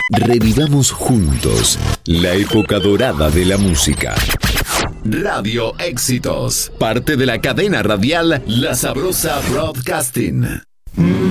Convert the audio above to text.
Revivamos juntos la época dorada de la música. Radio Éxitos, parte de la cadena radial La Sabrosa Broadcasting.